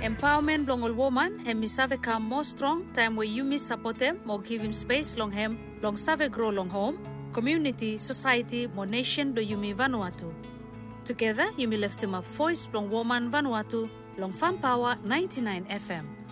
Empowerment long all woman, hem mi save come more strong, time where you mi support them, more give him space long hem, long save grow long home, community, society, more nation do you mi Vanuatu. Together, you mi lift him up voice long woman Vanuatu, long Farm Power 99 FM.